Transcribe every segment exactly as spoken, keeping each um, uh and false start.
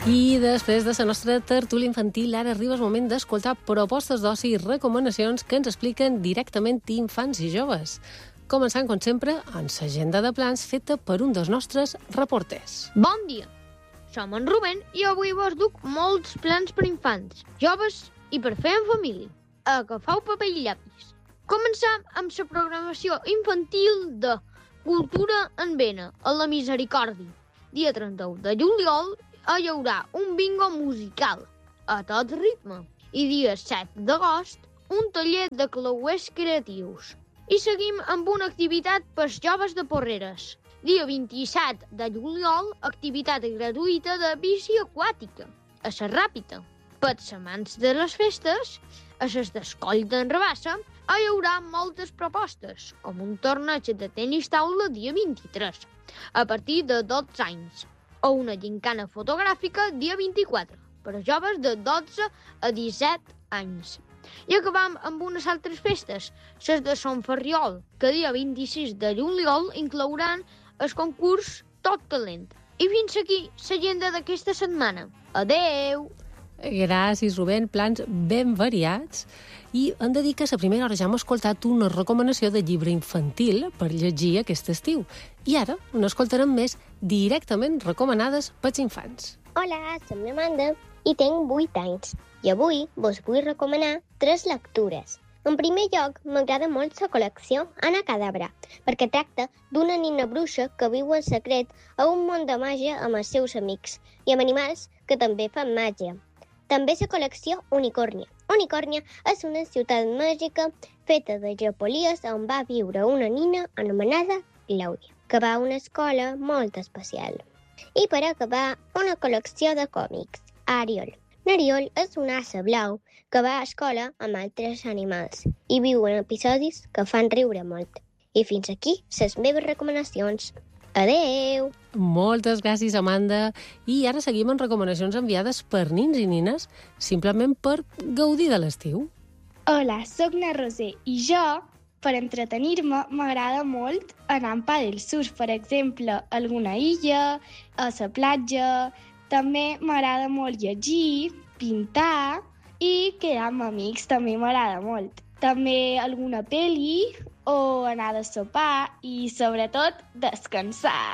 I després de la nostra tertúlia infantil, ara arriba el moment d'escoltar propostes d'oci i recomanacions que ens expliquen directament infants i joves. Començant, com sempre, amb l'agenda de plans feta per un dels nostres reporters. Bon dia! Som en Rubén i avui vos duc molts plans per infants, joves i per fer en família. Agafeu paper i llapis. Comencem amb la programació infantil de Cultura en Vena, a la Misericòrdia. Dia trenta-u de juliol hi haurà un bingo musical a tot ritme i dia set d'agost un taller de clauers creatius. I seguim amb una activitat pels joves de Porreres. Dia vint-i-set de juliol, activitat gratuïta de bici aquàtica a la Ràpita. Pels amants de les festes, a les d'Escoll d'en Rabassa hi haurà moltes propostes, com un torneig de tenis taula dia vint-i-tres, a partir de dotze anys, o una gincana fotogràfica dia vint-i-quatre, per a joves de dotze a disset anys. I acabam amb unes altres festes, les de Sant Ferriol, que dia vint-i-sis de juliol inclouran el concurs Tot Talent. I fins aquí l'agenda d'aquesta setmana. Adeu! Gràcies, Rubén. Plans ben variats. I hem de dir que a la primera hora ja hem escoltat una recomanació de llibre infantil per llegir aquest estiu. I ara n'escoltarem més directament recomanades pels infants. Hola, som l'Amanda i tinc vuit anys. I avui vos vull recomanar tres lectures. En primer lloc, m'agrada molt la col·lecció Anna Cadabra, perquè tracta d'una nina bruixa que viu en secret a un món de màgia amb els seus amics i amb animals que també fan màgia. També la col·lecció Unicornia. Unicornia és una ciutat màgica feta de gepolies on va viure una nina anomenada Clàudia, que va a una escola molt especial. I per acabar, una col·lecció de còmics, Ariol. N'Ariol és un ase blau que va a escola amb altres animals i viu en episodis que fan riure molt. I fins aquí les meves recomanacions. Adeu! Moltes gràcies, Amanda. I ara seguim amb recomanacions enviades per nins i nines, simplement per gaudir de l'estiu. Hola, sóc na Roser i jo, per entretenir-me, m'agrada molt anar en pàdel surf, per exemple, a alguna illa, a la platja. També m'agrada molt llegir, pintar i quedar amb amics també m'agrada molt. També alguna pel·li o anar de sopar i, sobretot, descansar.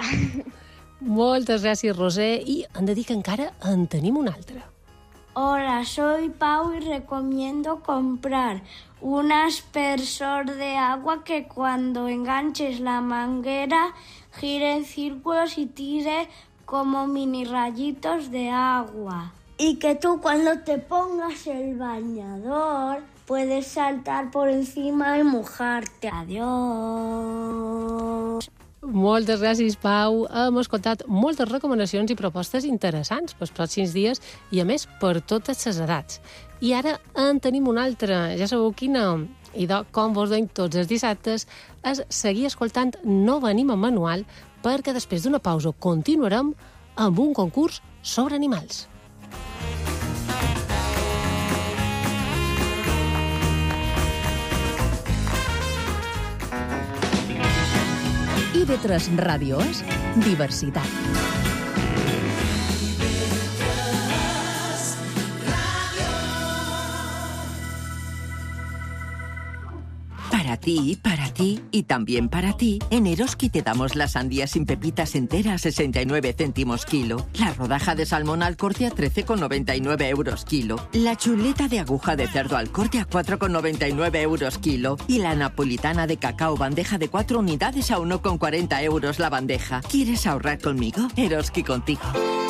Moltes gràcies, Roser. I hem de dir que encara en tenim una altra. Hola, soy Pau y recomiendo comprar un aspersor de agua que cuando enganches la manguera gire en círculos y tire como mini rayitos de agua. Y que tú cuando te pongas el bañador puedes saltar por encima y mojarte. Adiós. Moltes gràcies, Pau. Hem escoltat moltes recomanacions i propostes interessants pels pròxims dies i, a més, per totes les edats. I ara en tenim una altra, ja sabeu quina. I de, com vos deim tots els dissabtes, és seguir escoltant No venim en manual, perquè després d'una pausa continuarem amb un concurs sobre animals. I ve tres Ràdio és diversitat. Para ti, para ti y también para ti, en Eroski te damos la sandía sin pepitas entera a sesenta y nueve céntimos kilo, la rodaja de salmón al corte a trece con noventa y nueve euros kilo, la chuleta de aguja de cerdo al corte a cuatro con noventa y nueve euros kilo y la napolitana de cacao bandeja de cuatro unidades a uno con cuarenta euros la bandeja. ¿Quieres ahorrar conmigo? Eroski contigo.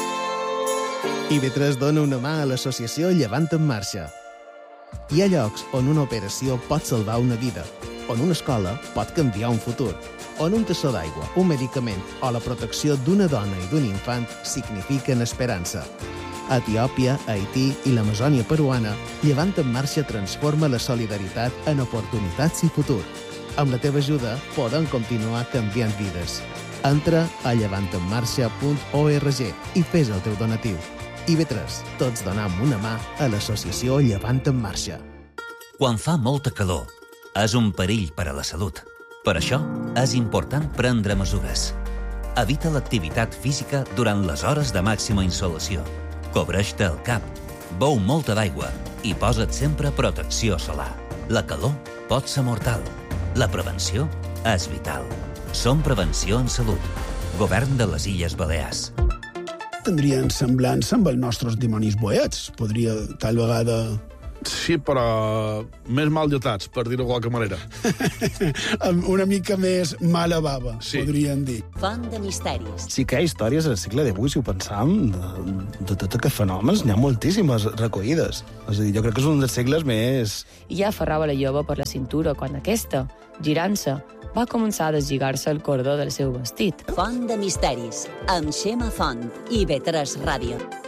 I ve tres dona una mà a l'associació Llevant en Marxa. Hi ha llocs on una operació pot salvar una vida, on una escola pot canviar un futur, on un tassó d'aigua, un medicament o la protecció d'una dona i d'un infant signifiquen esperança. A Etiòpia, Haití i l'Amazònia peruana, Llevant en Marxa transforma la solidaritat en oportunitats i futur. Amb la teva ajuda podem continuar canviant vides. Entra a llevant en marxa punt org i fes el teu donatiu. I ve tres, tots donam una mà a l'associació Llevant en Marxa. Quan fa molta calor, és un perill per a la salut. Per això, és important prendre mesures. Evita l'activitat física durant les hores de màxima insolació. Cobreix-te el cap, beu molta d'aigua i posa't sempre protecció solar. La calor pot ser mortal. La prevenció és vital. Som Prevenció en Salut. Govern de les Illes Balears. Tindrien semblança amb els nostres dimonis boets. Podria, tal vegada... Sí, però més mal dotats, per dir-ho de qualque manera. Una mica més mala bava, sí. Podríem dir. Font de misteris. Sí que hi ha històries al segle divuit, si ho pensam, de, de tots aquests fenòmens, n'hi ha moltíssimes recollides. És a dir, jo crec que és un dels segles més... I ja aferrava la jove per la cintura quan aquesta, girant-se, va començar a deslligar-se el cordó del seu vestit. Font de misteris, amb Xema Font i B tres Ràdio.